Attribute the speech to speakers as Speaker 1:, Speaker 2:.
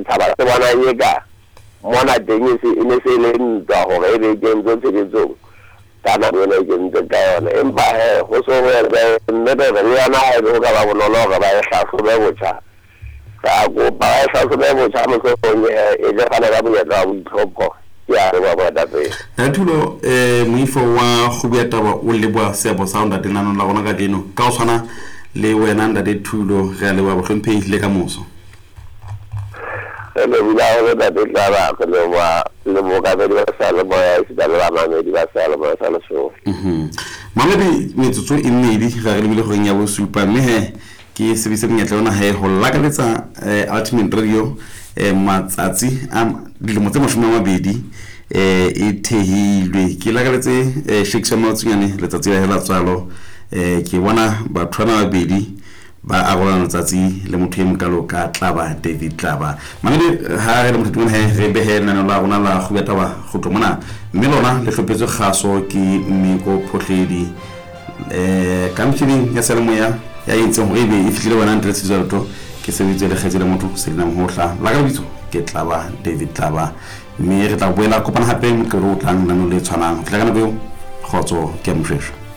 Speaker 1: tshaba se bona eka mona teng e ne se le ntwa hore e be kentse tshebetsong kana bona e kentse ka yona empa go so re nne re yana ha go ka ba bonolo ga ba e hlahlobe botjha ka go ba e hlahlobe botjha mo se go e le kana ka boyetla bo itlhoko ya re ba bota pe
Speaker 2: thulo moifo wa go bua taba o le bua sebo sound at nano la gona ka dino ka o tshwana le wena nda de thulo ga le wa bo hlomphe le ka moso
Speaker 1: le bula go da de tla ka le mo ka be sa le boya se da la mame di ba sa le boya sa le so
Speaker 2: mamedi metsotso e mmedi ga re lebile go nya bo supa mme he ke se bise monyetla ona he go lakaletsa Ultimate Radio matsatsi a dilemo tse 12 e thehilwe ke lakaletse Shakespeare Mautsinyane letsatsi la hela tsalo ke bona bathwana babedi ba agolana letsatsi le motho e mokalo ka Tlaba David Tlaba mamedi ha re motho tona he re behela nna la gona la go betaba go tmona mme lona le hlopetse kgaso ke Mmiko Photledi ka mtshini ya selemoya ya itse hore be e fitlile bona interest tsa ke se bitse le kgetse le motho se le mohla la ka bitso ke Tlaba David Tlaba mme re tla boela kopana hape mo ke ro tlang nna le tshwanang tla kana go khotso ke mfresh